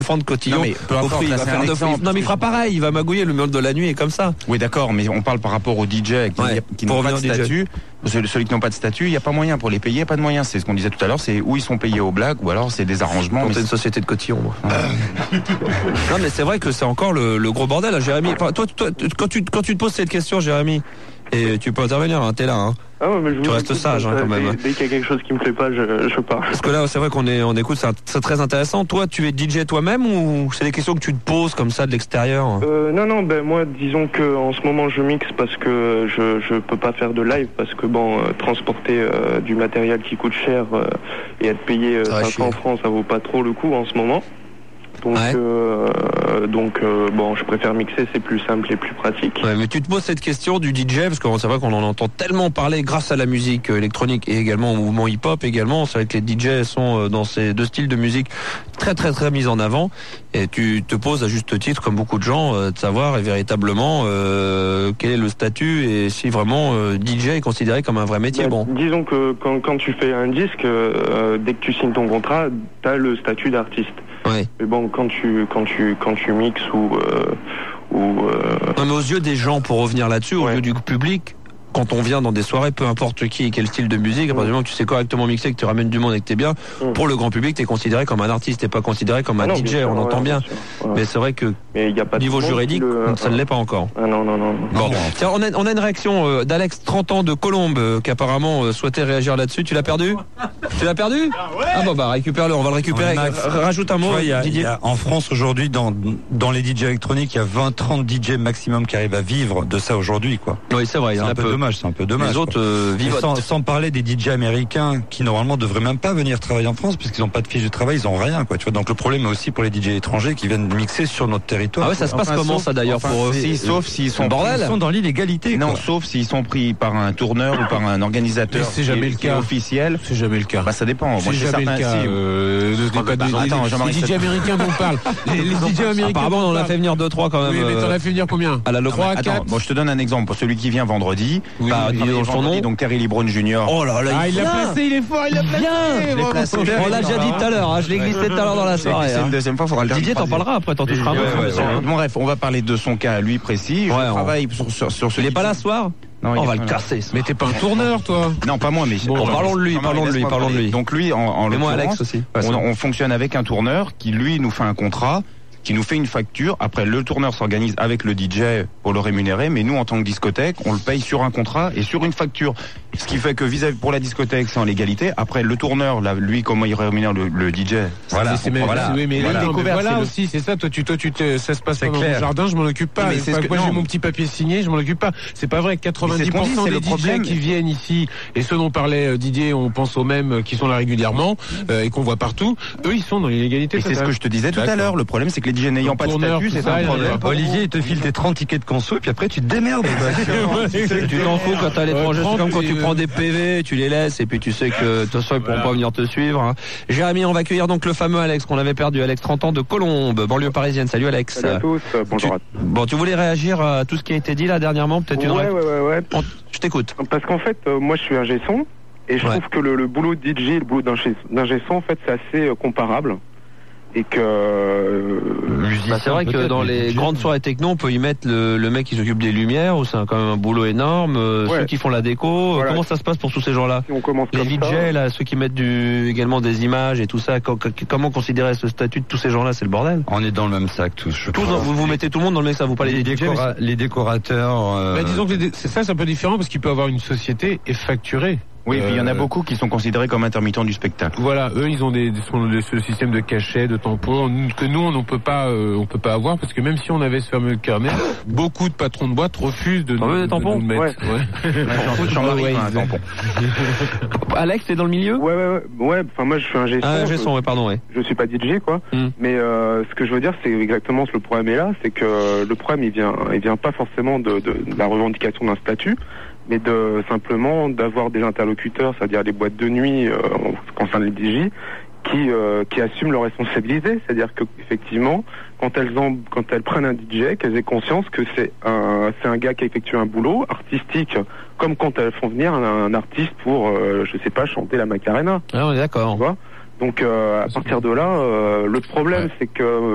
de cotillon. Non, mais peu importe, il là, va c'est faire un de exemple. Non, mais il fera pareil, il va magouiller le monde de la nuit et comme ça. Oui, d'accord, mais on parle par rapport aux DJ qui n'ont pas de statut. Ceux qui n'ont pas de statut, il n'y a pas moyen pour les payer, il n'y a pas de moyen. C'est ce qu'on disait tout à l'heure, c'est où ils sont payés aux blagues ou alors c'est des arrangements. C'est une société de cotillons, moi. Non, mais c'est vrai que c'est encore le gros bordel, hein, Jérémy. Enfin, toi, quand tu te poses cette question, Jérémy, et tu peux intervenir, hein, t'es là, hein. Ah ouais, mais tu restes sage, hein, quand même. Dès qu'il y a quelque chose qui me plaît pas, je pars. Parce que là, c'est vrai on écoute, c'est très intéressant. Toi, tu es DJ toi-même ou c'est des questions que tu te poses comme ça de l'extérieur? Non, moi, disons que en ce moment, je mixe parce que je peux pas faire de live parce que transporter du matériel qui coûte cher et être payé 500 francs, ça vaut pas trop le coup en ce moment. Donc, je préfère mixer, c'est plus simple et plus pratique. Ouais, mais tu te poses cette question du DJ, parce que c'est vrai qu'on en entend tellement parler grâce à la musique électronique et également au mouvement hip-hop également. C'est vrai que les DJ sont dans ces deux styles de musique très très très mis en avant. Et tu te poses à juste titre, comme beaucoup de gens, de savoir véritablement quel est le statut et si vraiment DJ est considéré comme un vrai métier. Disons que quand tu fais un disque, dès que tu signes ton contrat, tu as le statut d'artiste. Ouais. Mais bon, quand tu mixes ou Non, mais aux yeux des gens, pour revenir là-dessus, aux yeux du public, quand on vient dans des soirées, peu importe qui et quel style de musique, à partir du moment que tu sais correctement mixer, que tu ramènes du monde et que t'es bien, pour le grand public, t'es considéré comme un artiste, t'es pas considéré comme un DJ, on entend bien. Mais c'est vrai que niveau juridique, ça ne l'est pas encore. Ah non. Bon, tiens, on a une réaction d'Alex, 30 ans, de Colombes, qui apparemment souhaitait réagir là-dessus. Tu l'as perdu? Tu l'as perdu? Ah récupère-le, on va le récupérer. Rajoute un mot, Didier. En France aujourd'hui, dans les DJ électroniques, il y a 20-30 DJ maximum qui arrivent à vivre de ça aujourd'hui, quoi. Oui, c'est vrai, il y en a peu. C'est un peu dommage. Les autres vivent sans parler des DJ américains qui normalement devraient même pas venir travailler en France puisqu'ils n'ont pas de fiche de travail, ils ont rien, quoi. Tu vois, donc le problème est aussi pour les DJ étrangers qui viennent mixer sur notre territoire. Ah ouais, ça se passe comment ça d'ailleurs pour eux? Sauf s'ils sont dans l'illégalité. Non, sauf s'ils sont pris par un tourneur ou par un organisateur. C'est jamais le cas officiel. C'est jamais le cas. Ça dépend. C'est jamais le cas. Les DJ américains dont on parle. Les DJ américains. Apparemment, on en a fait venir 2-3 quand même. Oui, mais t'en as fait venir combien? À la 3, 4. Bon, je te donne un exemple. Pour celui qui vient vendredi. Son nom. Donc Terry Lee Brown Jr. Oh là là, il l'a placé, il est fort, il l'a placé. On l'a déjà dit tout à l'heure, je l'ai glissé tout à l'heure dans la soirée. C'est une deuxième fois, il faudra le dire. Didier, t'en parleras après, t'en toucheras un peu. Bon, bref, on va parler de son cas, lui précis. Je travaille sur ce. Il est pas là ce soir? Non, on va le casser. Mais t'es pas un tourneur, toi? Non, pas moi, mais parlons de lui. Donc lui, en moi, Alex aussi. On fonctionne avec un tourneur qui lui nous fait un contrat, qui nous fait une facture. Après, le tourneur s'organise avec le DJ pour le rémunérer, mais nous, en tant que discothèque, on le paye sur un contrat et sur une facture. Ce qui fait que vis-à-vis pour la discothèque, c'est en légalité. Après, le tourneur, là, lui, comment il rémunère le DJ? Voilà. Aussi, c'est ça. Toi, ça se passe pas dans mon jardin, je m'en occupe pas. Moi, j'ai mon petit papier signé, je m'en occupe pas. C'est pas vrai. 90% des DJ qui viennent ici, et ceux dont parlait Didier, on pense aux mêmes qui sont là régulièrement et qu'on voit partout. Eux, ils sont dans l'illégalité. Et c'est ce que je te disais tout à l'heure. Le problème, c'est que les DJ n'ayant pas de statut, c'est un problème. Olivier, il te file tes 30 tickets de conso et puis après tu te démerdes. Tu t'en fous quand t'es à l'étranger, c'est comme quand tu prends des PV, tu les laisses et puis tu sais que de toute façon ils pourront pas venir te suivre. Jérémy, on va accueillir donc le fameux Alex qu'on avait perdu, Alex, 30 ans, de Colombes, banlieue parisienne. Salut Alex. Salut à tous, bonjour. Tu voulais réagir à tout ce qui a été dit là dernièrement, peut-être une Ouais. Je t'écoute. Parce qu'en fait, moi je suis ingé son et je trouve que le boulot de DJ et le boulot d'ingé son, en fait, c'est assez comparable. Et que c'est vrai que dans les grandes soirées techno, on peut y mettre le mec qui s'occupe des lumières, où c'est quand même un boulot énorme, ceux qui font la déco. Voilà. Comment ça se passe pour tous ces gens-là? Si on commence les comme DJ ça, là, ceux qui mettent également des images et tout ça, comment considérer ce statut de tous ces gens-là? C'est le bordel. On est dans le même sac tous. Vous mettez tout le monde dans le même sac, vous parlez des DJ, les décorateurs. Disons que c'est un peu différent parce qu'il peut avoir une société et facturer. Oui, et puis il y en a beaucoup qui sont considérés comme intermittents du spectacle. Voilà, eux, ils ont des systèmes de cachet, de tampons, que nous, on peut pas avoir, parce que même si on avait ce fameux carnet, beaucoup de patrons de boîte refusent de nous mettre. Ouais. Jean-Marie, un tampon. Alex, t'es dans le milieu? Ouais. Enfin, moi, je suis un gestion. Pardon. Je suis pas DJ, quoi. Mais ce que je veux dire, c'est exactement le problème est là, c'est que le problème, il vient pas forcément de la revendication d'un statut, mais simplement d'avoir des interlocuteurs, c'est-à-dire des boîtes de nuit concernant les DJ, qui assument leurs responsabilités, c'est-à-dire que effectivement, quand elles prennent un DJ, qu'elles aient conscience que c'est un gars qui effectue un boulot artistique, comme quand elles font venir un artiste pour je sais pas, chanter la Macarena. Ah, on est d'accord. Tu vois. Donc à partir de là, le problème c'est que